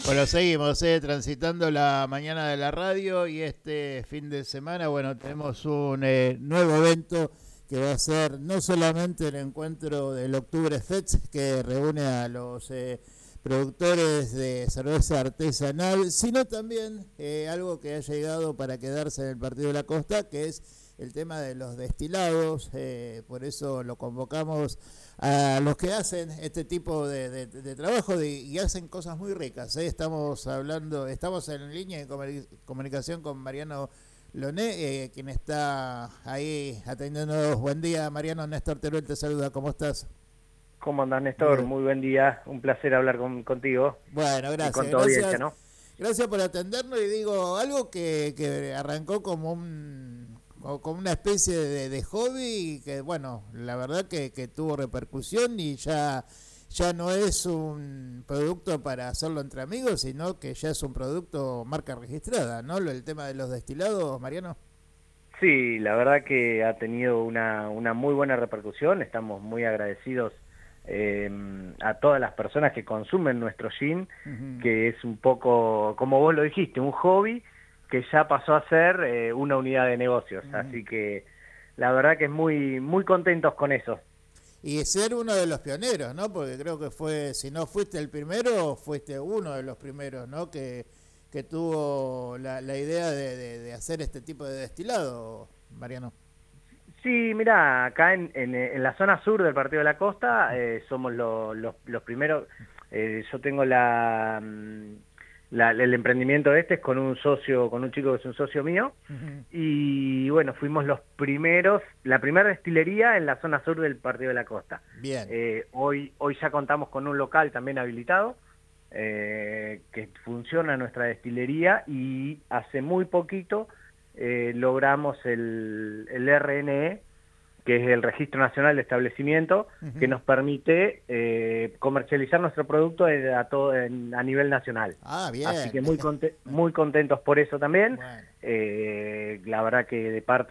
Bueno, seguimos transitando la mañana de la radio y este fin de semana, bueno, tenemos un nuevo evento que va a ser no solamente el encuentro del Octubre Fest, que reúne a los productores de cerveza artesanal, sino también algo que ha llegado para quedarse en el Partido de la Costa, que es el tema de los destilados. Por eso lo convocamos a los que hacen este tipo de trabajo y hacen cosas muy ricas. Estamos en línea de comunicación con Mariano Loné, quien está ahí atendiéndonos. Buen día, Mariano. Néstor Teruel te saluda. ¿Cómo estás? ¿Cómo andás, Néstor? Muy buen día. Un placer hablar contigo Bueno, y gracias, con tu audiencia, gracias. ¿no? Gracias por atendernos y digo, algo que arrancó como una especie de hobby y que, bueno, la verdad que tuvo repercusión y ya no es un producto para hacerlo entre amigos, sino que ya es un producto marca registrada, ¿no? El tema de los destilados, Mariano. Sí, la verdad que ha tenido una muy buena repercusión. Estamos muy agradecidos a todas las personas que consumen nuestro gin, Uh-huh. que es un poco, como vos lo dijiste, un hobby que ya pasó a ser una unidad de negocios. Uh-huh. Así que la verdad que es muy contentos con eso. Y ser uno de los pioneros, ¿no? Porque creo que si no fuiste el primero, fuiste uno de los primeros, ¿no? Que tuvo la idea de hacer este tipo de destilado, Mariano. Sí, mira, acá en la zona sur del Partido de la Costa somos los primeros. Yo tengo el emprendimiento este es con un socio, con un chico que es un socio mío, Uh-huh. y bueno, fuimos los primeros, la primera destilería en la zona sur del Partido de la Costa. Bien. Hoy ya contamos con un local también habilitado, que funciona nuestra destilería, y hace muy poquito logramos el RNE, que es el Registro Nacional de Establecimiento, Uh-huh. que nos permite comercializar nuestro producto a nivel nacional. Ah, Así bien. que muy contentos por eso también. Bueno. La verdad que de parte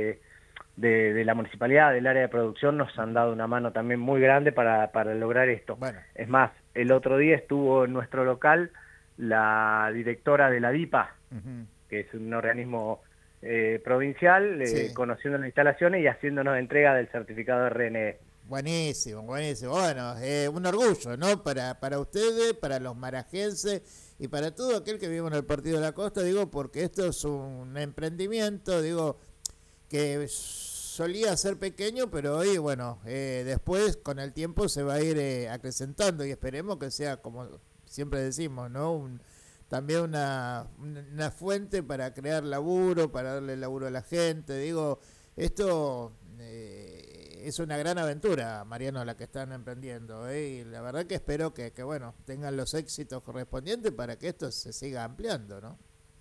de la municipalidad, del área de producción, nos han dado una mano también muy grande para lograr esto. Bueno. Es más, el otro día estuvo en nuestro local la directora de la DIPA, Uh-huh. que es un organismo provincial, Sí. conociendo las instalaciones y haciéndonos entrega del certificado RNE. Buenísimo, buenísimo. Bueno, un orgullo, ¿no? Para ustedes, para los marajenses y para todo aquel que vive en el Partido de la Costa, digo, porque esto es un emprendimiento, digo, que solía ser pequeño, pero hoy, bueno, después con el tiempo se va a ir acrecentando y esperemos que sea, como siempre decimos, ¿no? También una fuente para crear laburo, para darle laburo a la gente. Digo, esto es una gran aventura, Mariano, la que están emprendiendo, y la verdad que espero que, bueno, tengan los éxitos correspondientes para que esto se siga ampliando, ¿no?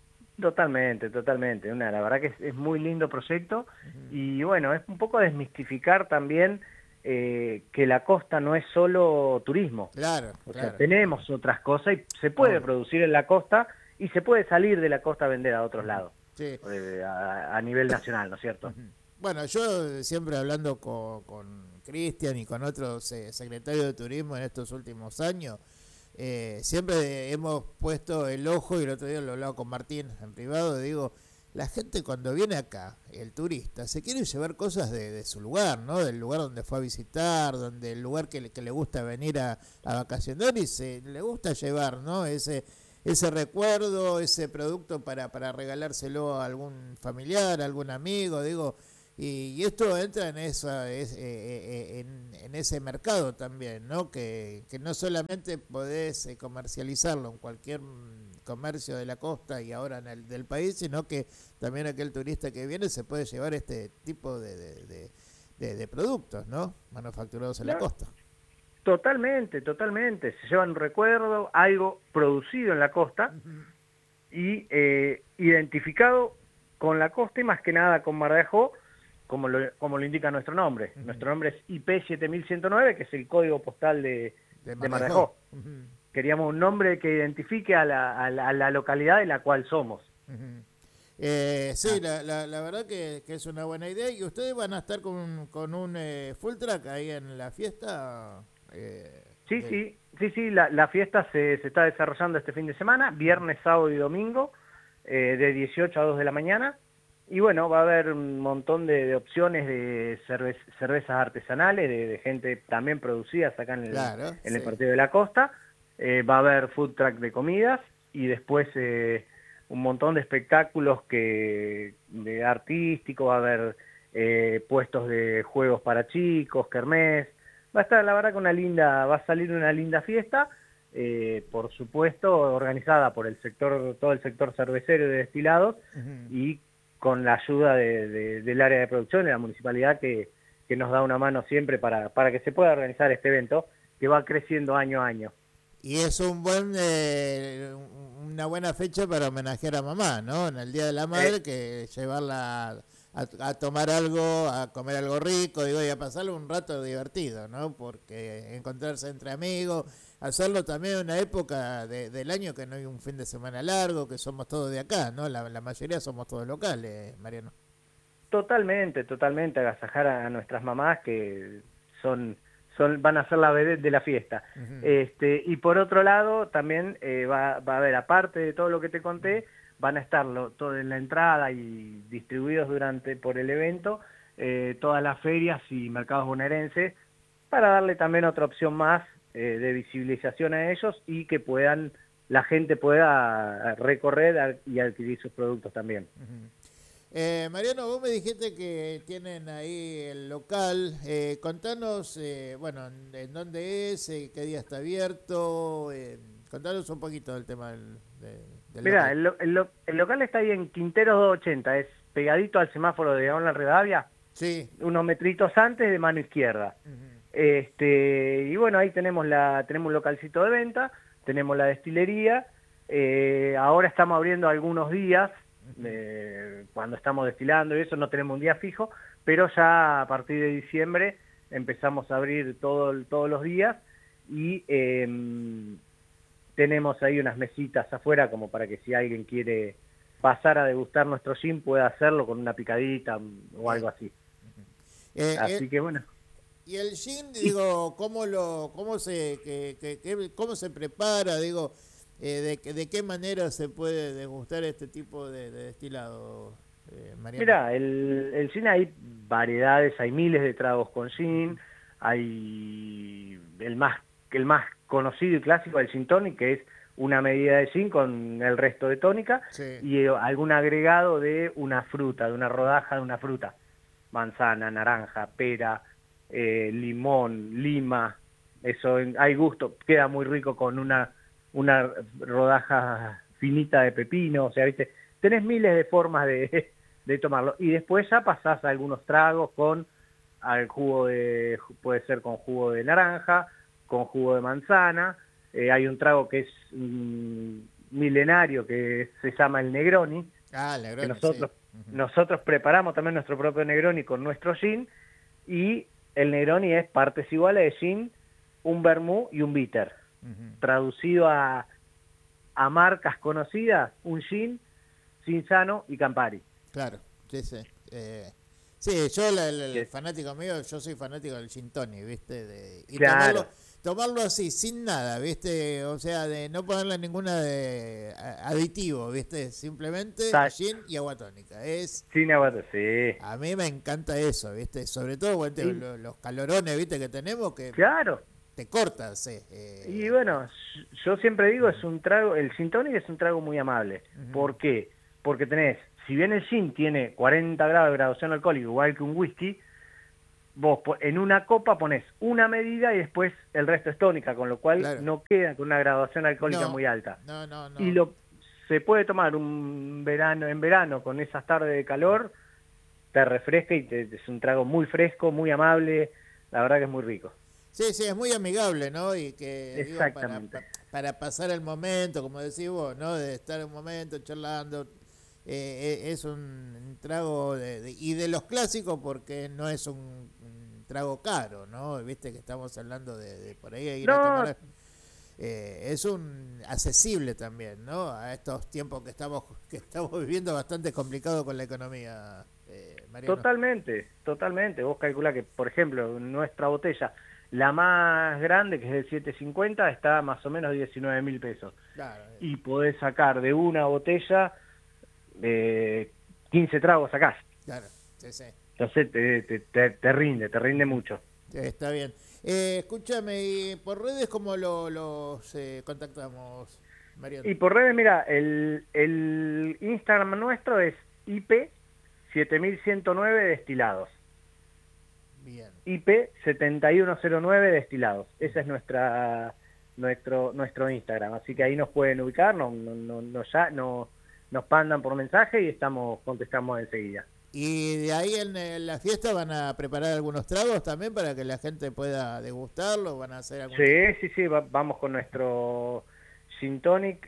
Totalmente. La verdad que es muy lindo proyecto, Uh-huh. y bueno, es un poco desmistificar también que la costa no es solo turismo. Claro, O sea, claro. tenemos otras cosas y se puede Obvio. producir en la costa y se puede salir de la costa a vender a otros Uh-huh. lados, Sí. a nivel nacional, ¿no es cierto? Uh-huh. Bueno, yo siempre hablando con Cristian y con otros secretarios de turismo en estos últimos años, siempre hemos puesto el ojo, y el otro día lo hablaba con Martín en privado, digo, la gente cuando viene acá, el turista, se quiere llevar cosas de su lugar, ¿no? Del lugar donde fue a visitar, donde el lugar que le gusta venir a vacacionar, y le gusta llevar, ¿no? Ese recuerdo, ese producto para regalárselo a algún familiar, a algún amigo, digo, y esto entra en ese mercado también, ¿no? Que no solamente podés comercializarlo en cualquier comercio de la costa y ahora en el del país, sino que también aquel turista que viene se puede llevar este tipo de productos, ¿no? Manufacturados en la No, costa. totalmente. Se llevan un recuerdo, algo producido en la costa Uh-huh. y identificado con la costa, y más que nada con Mar de Ajó, como lo indica nuestro nombre. Uh-huh. Nuestro nombre es IP 7109, que es el código postal De de Mar de Marejó. Ajó. Uh-huh. Queríamos un nombre que identifique a la localidad en la cual somos. Uh-huh. Sí, Ah, la verdad que es una buena idea. ¿Y ustedes van a estar con un full track ahí en la fiesta? sí, sí, la fiesta se está desarrollando este fin de semana, viernes, sábado y domingo, de 18 a 2 de la mañana. Y bueno, va a haber un montón de opciones de cervezas artesanales, de gente también producidas acá Claro, en el sí. Partido de la Costa. Va a haber food truck de comidas y después un montón de espectáculos de artísticos, va a haber puestos de juegos para chicos, kermés. Va a estar, la verdad, que va a salir una linda fiesta, por supuesto, organizada por todo el sector cervecero y de destilados, Ujú. y con la ayuda del área de producción, de la municipalidad, que nos da una mano siempre para que se pueda organizar este evento, que va creciendo año a año. Y es una buena fecha para homenajear a mamá, ¿no? En el Día de la Eh, Madre, que llevarla a tomar algo, a comer algo rico, digo, y a pasarle un rato divertido, ¿no? Porque encontrarse entre amigos, hacerlo también en una época del año que no hay un fin de semana largo, que somos todos de acá, ¿no? La mayoría somos todos locales, Mariano. Totalmente, agasajar a nuestras mamás, que van a ser la vedette de la fiesta. Ujú. Y por otro lado, también va a haber, aparte de todo lo que te conté, van a estar todo en la entrada y distribuidos por el evento, todas las ferias y mercados bonaerenses, para darle también otra opción más de visibilización a ellos, y que la gente pueda recorrer y adquirir sus productos también. Ujú. Mariano, vos me dijiste que tienen ahí el local. Contanos, bueno, en dónde es, qué día está abierto. Contanos un poquito del tema del Mirá, local. el local está ahí en Quinteros 280, es pegadito al semáforo de Diagonal Rivadavia, Sí. unos metritos antes, de mano izquierda. Ujú. Y bueno, ahí tenemos un localcito de venta, tenemos la destilería. Ahora estamos abriendo algunos días, Ujú. cuando estamos destilando y eso, no tenemos un día fijo, pero ya a partir de diciembre empezamos a abrir todos los días. Y tenemos ahí unas mesitas afuera, como para que si alguien quiere pasar a degustar nuestro gin, pueda hacerlo con una picadita o Bien. algo así. Ujú. Eh, eh, Así que bueno. y el gin, Y digo, cómo se prepara, digo, de qué manera se puede degustar este tipo de destilado, Mariano. mira, el gin, hay variedades, hay miles de tragos con gin. Hay el más conocido y clásico, el gin tonic, que es una medida de gin con el resto de tónica, Sí. y algún agregado de una fruta, de una rodaja de una fruta: manzana, naranja, pera, limón, lima. Eso hay gusto, queda muy rico con una rodaja finita de pepino. O sea, ¿viste? Tenés miles de formas de tomarlo, y después ya pasás a algunos tragos al puede ser con jugo de naranja, con jugo de manzana. Hay un trago que es milenario, que se llama el Negroni, Ah, que Negroni, sí. Ujú. nosotros preparamos también nuestro propio Negroni con nuestro gin. Y el Negroni es partes iguales de gin, un vermú y un bitter. Ujú. Traducido a marcas conocidas: un gin, Cinzano y Campari. Claro, sí, sí. Sí, yo, el Que- fanático mío, yo soy fanático del gin tonic, ¿viste? Y Claro, tomarlo así, sin nada, ¿viste? O sea, de no ponerle ninguna aditivo, ¿viste? Simplemente está gin y agua tónica. sin aguante, sí. A mí me encanta eso, ¿viste? Sobre todo, bueno, Y los calorones, ¿viste? Que tenemos, que claro, te cortas, y bueno, yo siempre digo, el gin tonic es un trago muy amable. Ujú. ¿Por qué? Porque si bien el gin tiene 40 grados de graduación alcohólica, igual que un whisky, vos en una copa pones una medida y después el resto es tónica, con lo cual Claro. no queda con una graduación alcohólica No, muy alta. no, no, Y no. se puede tomar en verano, con esas tardes de calor, te refresca y es un trago muy fresco, muy amable. La verdad que es muy rico. Sí, sí, es muy amigable, ¿no? Y que, digo, Exactamente. para pasar el momento, como decís vos, ¿no? De estar un momento charlando, es un trago y de los clásicos, porque no es un trago caro, ¿no? Viste que estamos hablando de por ahí ir a No, tomar, es un accesible también, ¿no? A estos tiempos que estamos viviendo bastante complicado con la economía, Mariano. totalmente. Vos calculás que, por ejemplo, nuestra botella La más grande, que es de 750, está más o menos 19.000 pesos. Claro, Y podés sacar de una botella 15 tragos sacás. claro, sí, sí. Entonces te rinde mucho. Está bien. Escúchame, ¿y por redes cómo los contactamos, Mariano? Y por redes, mira, el Instagram nuestro es IP 7109 Destilados. Bien. IP 7109 Destilados. Ese es nuestro Instagram. Así que ahí nos pueden ubicar, nos mandan por mensaje y contestamos enseguida. Y de ahí en la fiesta van a preparar algunos tragos también para que la gente pueda degustarlo, van a hacer algún... Sí, vamos con nuestro gin tonic.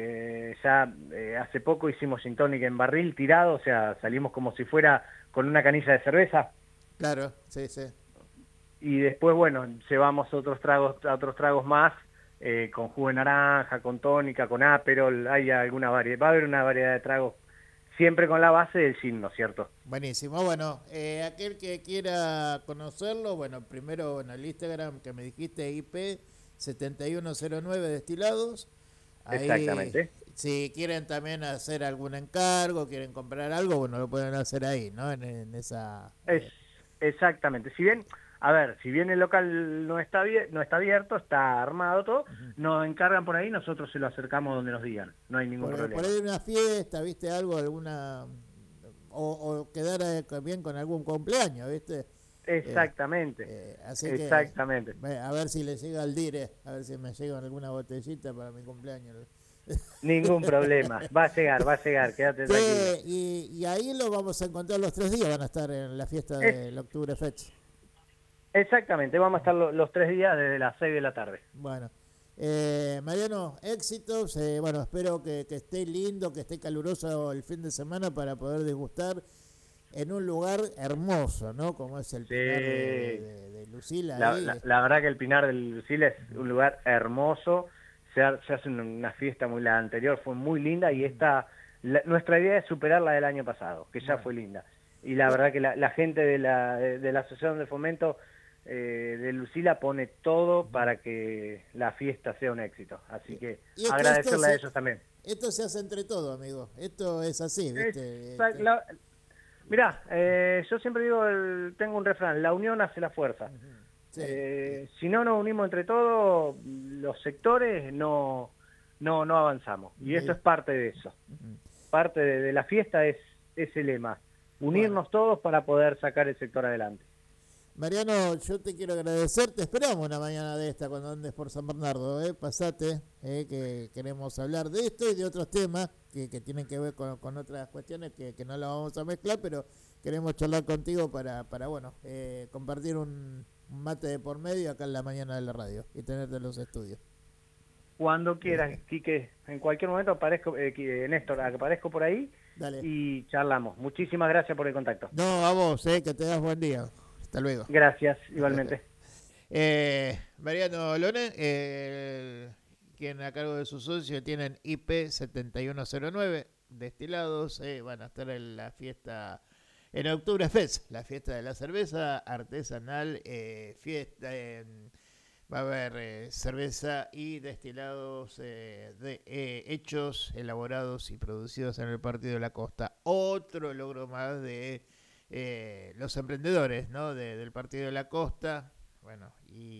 Hace poco hicimos gin tonic en barril tirado, o sea, salimos como si fuera con una canilla de cerveza. Claro, sí, sí. Y después, bueno, llevamos otros tragos más, con jugo de naranja, con tónica, con Aperol, hay alguna variedad, va a haber una variedad de tragos, siempre con la base del gin, ¿no es cierto? Buenísimo. Bueno, aquel que quiera conocerlo, bueno, primero en el Instagram que me dijiste, IP 7109 Destilados. Ahí, Exactamente. si quieren también hacer algún encargo, quieren comprar algo, bueno, lo pueden hacer ahí, ¿no? En esa... Es exactamente. Si bien el local no está abierto, está armado todo, Ujú. nos encargan por ahí, nosotros se lo acercamos donde nos digan, no hay ningún Por problema. ahí una fiesta, ¿viste? Algo, alguna... O quedar bien con algún cumpleaños, ¿viste? Eh, Exactamente, así que exactamente. a ver si le llega al dire, a ver si me llega alguna botellita para mi cumpleaños. Ningún problema. Va a llegar, quédate tranquilo. Che, y ahí lo vamos a encontrar los 3 días, van a estar en la fiesta Es, del Oktoberfest. exactamente, vamos a estar los 3 días desde las 6 de la tarde. Bueno, Mariano, éxitos. Bueno, espero que esté lindo, que esté caluroso el fin de semana para poder degustar en un lugar hermoso, ¿no? Como es el Pinar Sí, de Lucila la, ahí. la, la verdad que el Pinar del Lucil es un lugar hermoso, se hace una fiesta la anterior fue muy linda y nuestra idea es superar la del año pasado, que ya Bueno, fue linda. Y la bueno, verdad que la gente de la Asociación de Fomento de Lucila pone todo para que la fiesta sea un éxito. Así que y es que agradecerle a ellos también. esto se hace entre todos, amigo. Esto es así, Es, ¿viste? la, Mirá, yo siempre digo, tengo un refrán, la unión hace la fuerza. Ujú. Sí, sí. Si no nos unimos entre todos, los sectores no avanzamos. Y esto Mira. es parte de eso. Ujú. Parte de la fiesta es ese lema, Bueno, unirnos todos para poder sacar el sector adelante. Mariano, yo te quiero agradecer. Te esperamos una mañana de esta cuando andes por San Bernardo. Pasate, que queremos hablar de esto y de otros temas que tienen que ver con otras cuestiones que no las vamos a mezclar, pero queremos charlar contigo para bueno, compartir un mate de por medio acá en la mañana de la radio y tenerte en los estudios. Cuando quieras, Quique, en cualquier momento aparezco, Néstor, aparezco por ahí Dale. y charlamos. Muchísimas gracias por el contacto. No, a vos, que te das buen día. Hasta luego. Gracias, igualmente. Mariano Lone, quien a cargo de su socio tienen IP 7109 destilados, van a estar en la fiesta, en Oktoberfest, la fiesta de la cerveza artesanal, va a haber cerveza y destilados hechos, elaborados y producidos en el Partido de la Costa. Otro logro más de los emprendedores, ¿no? Del Partido de la Costa. Bueno,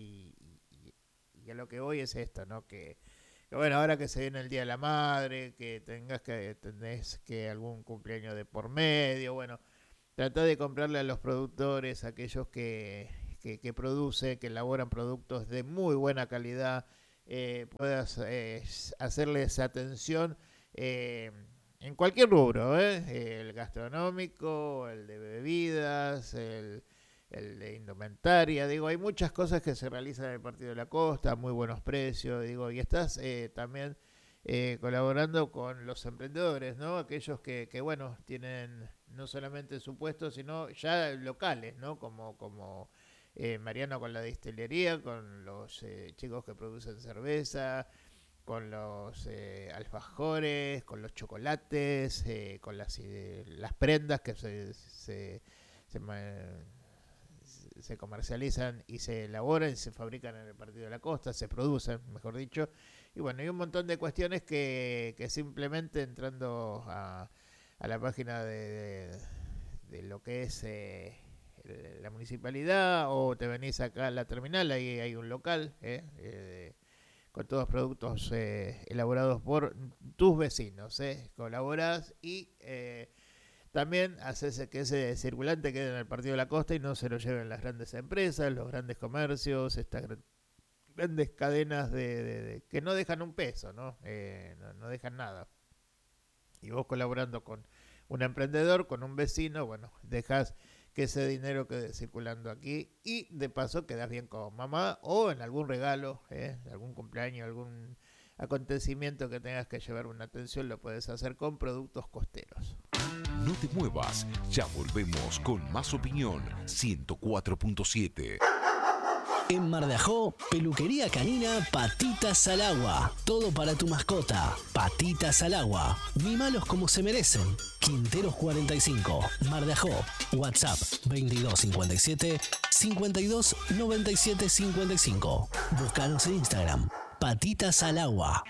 y a lo que voy es esto, ¿no? Que bueno, ahora que se viene el Día de la Madre, que tenés que algún cumpleaños de por medio, bueno, tratá de comprarle a los productores, aquellos que producen, que elaboran productos de muy buena calidad, puedas hacerles atención en cualquier rubro, el gastronómico, el de bebidas, el de indumentaria, digo, hay muchas cosas que se realizan en el Partido de la Costa, muy buenos precios, digo, y estás también colaborando con los emprendedores, ¿no? Aquellos que bueno, tienen no solamente su puesto, sino ya locales, ¿no? Como Mariano con la distillería, con los chicos que producen cerveza, con los alfajores, con los chocolates, con las prendas que se comercializan y se elaboran y se fabrican en el Partido de la Costa, se producen, mejor dicho. Y bueno, hay un montón de cuestiones que simplemente entrando a la página de lo que es la municipalidad, o te venís acá a la terminal, ahí hay un local con todos productos elaborados por tus vecinos, colaborás y también haces que ese circulante quede en el Partido de la Costa y no se lo lleven las grandes empresas, los grandes comercios, estas grandes cadenas de que no dejan un peso, ¿no? No dejan nada. Y vos colaborando con un emprendedor, con un vecino, bueno, dejas que ese dinero quede circulando aquí y de paso quedas bien con mamá o en algún regalo, algún cumpleaños, algún acontecimiento que tengas que llevar una atención, lo puedes hacer con Productos Costeros. No te muevas, ya volvemos con más opinión 104.7. En Mar de Ajó, peluquería canina Patitas al Agua. Todo para tu mascota. Patitas al Agua. Mímalos como se merecen. Quinteros 45, Mar de Ajó. WhatsApp 2257 52 97 55. Búscanos en Instagram. Patitas al Agua.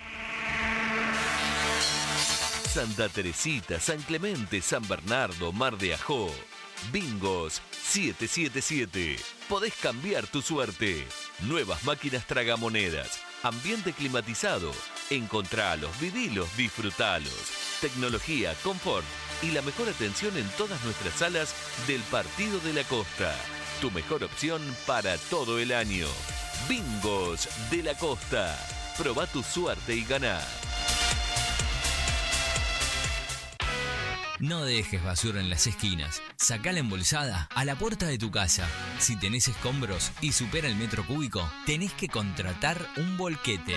Santa Teresita, San Clemente, San Bernardo, Mar de Ajó. Bingos 777. Podés cambiar tu suerte. Nuevas máquinas tragamonedas. Ambiente climatizado. Encontralos, vivilos, disfrutalos. Tecnología, confort y la mejor atención en todas nuestras salas del Partido de la Costa. Tu mejor opción para todo el año. Bingos de la Costa. Probá tu suerte y ganá. No dejes basura en las esquinas. Sacá la embolsada a la puerta de tu casa. Si tenés escombros y supera el metro cúbico, tenés que contratar un volquete.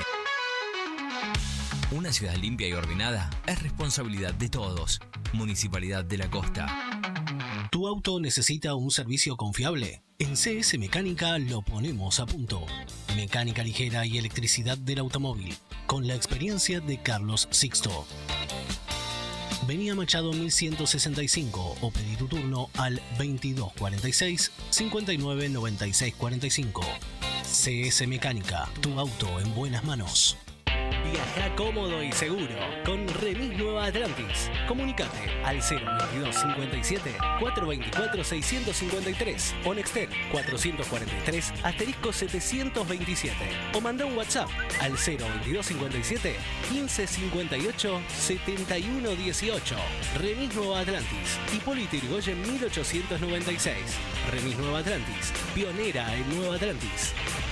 Una ciudad limpia y ordenada es responsabilidad de todos. Municipalidad de la Costa. ¿Tu auto necesita un servicio confiable? En CS Mecánica lo ponemos a punto. Mecánica ligera y electricidad del automóvil, con la experiencia de Carlos Sixto. Vení a Machado 1165 o pedí tu turno al 2246 59 96 45. CS Mecánica, tu auto en buenas manos. Viaja cómodo y seguro con Remis Nueva Atlantis. Comunicate al 02257 424 653 o Nextel 443 *727 o manda un WhatsApp al 02257 1558 7118. Remis Nueva Atlantis, Hipólito Yrigoyen 1896. Remis Nueva Atlantis, pionera en Nueva Atlantis.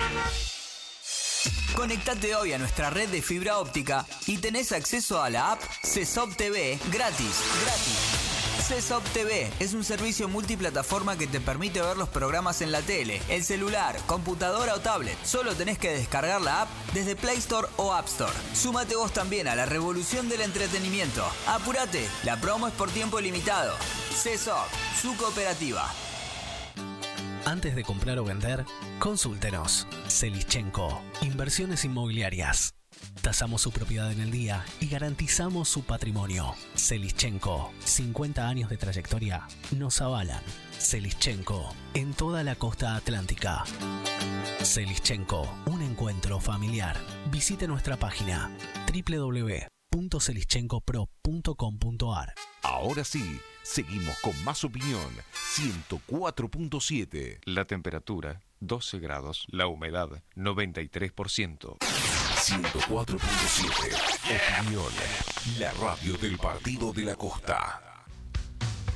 Conectate hoy a nuestra red de fibra óptica y tenés acceso a la app CESOP TV gratis. CESOP TV es un servicio multiplataforma que te permite ver los programas en la tele, el celular, computadora o tablet. Solo tenés que descargar la app desde Play Store o App Store. Súmate vos también a la revolución del entretenimiento. Apúrate, la promo es por tiempo limitado. CESOP, su cooperativa. Antes de comprar o vender, consúltenos. Selischenko, Inversiones Inmobiliarias. Tasamos su propiedad en el día y garantizamos su patrimonio. Selischenko, 50 años de trayectoria nos avalan. Selischenko, en toda la costa atlántica. Selischenko, un encuentro familiar. Visite nuestra página www.selischenkopro.com.ar. Ahora sí, seguimos con más opinión 104.7. La temperatura 12 grados, la humedad 93%. 104.7. Opinión, la radio del Partido de la Costa.